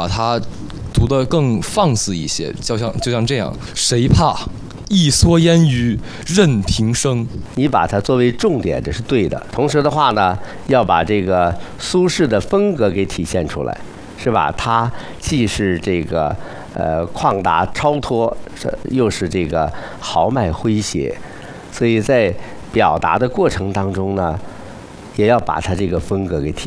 把它读得更放肆一些，就像这样，谁怕？一蓑烟雨任平生。 你把它作为重点，这是对的。同时的话呢，要把这个苏轼的风格给体现出来，是吧？他既是这个旷达超脱，又是这个豪迈诙谐，所以在表达的过程当中呢，也要把他这个风格给体